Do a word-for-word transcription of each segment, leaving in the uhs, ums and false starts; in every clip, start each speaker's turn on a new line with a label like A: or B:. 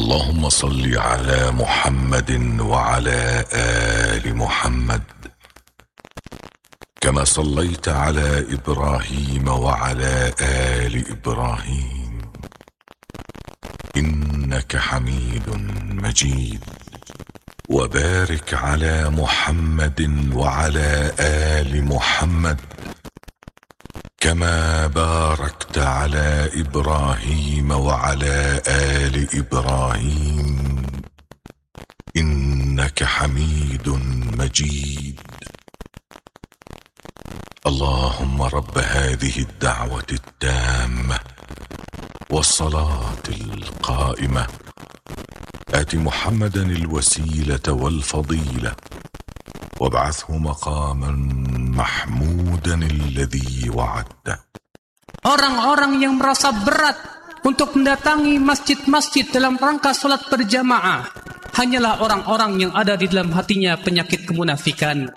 A: اللهم صل على محمد وعلى آل محمد كما صليت على إبراهيم وعلى آل إبراهيم إنك حميد مجيد. وبارك على محمد وعلى آل محمد كما باركت على إبراهيم وعلى آل إبراهيم إنك حميد مجيد. اللهم رب هذه الدعوة التامة والصلاة القائمة آت محمدا الوسيلة والفضيلة وابعثه مقاما محمودا الذي وعدته.
B: Orang-orang yang merasa berat untuk mendatangi masjid-masjid dalam rangka salat berjamaah hanyalah orang-orang yang ada di dalam hatinya penyakit kemunafikan.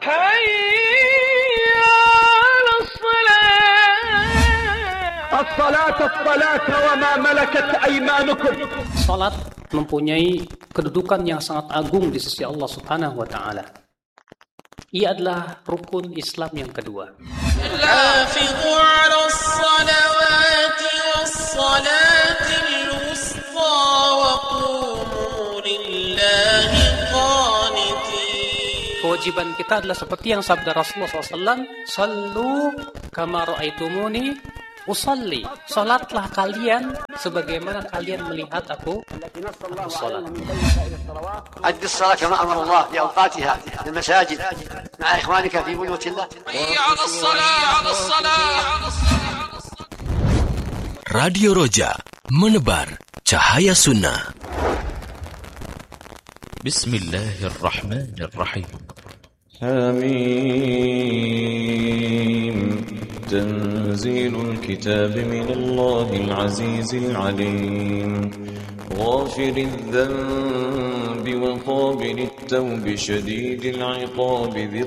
C: As-salat as-salat wa ma malakat aymanukum.
B: Salat mempunyai kedudukan yang sangat agung di sisi Allah Subhanahu wa taala. Ia adalah rukun Islam yang kedua.
D: Hafizu 'alas salawati was salatil wusta wa qumu lillahi qanitin.
B: Kewajiban kita adalah seperti yang sabda Rasulullah shallallahu alaihi wasallam, "Sallu kama ra'aitumuni usalli." Salatlah kalian sebagaimana kalian melihat aku salat.
E: أدي الصلاة كما أمر الله بأوقاتها في المساجد مع إخوانك في بيوت الله.
D: حي على الصلاة على الصلاة.
F: Radio Roja menebar cahaya sunnah. Bismillahirrahmanirrahim.
G: حميم تنزيل الكتاب من الله العزيز العليم غافر الذنب وقابل التوب شديد العقاب ذي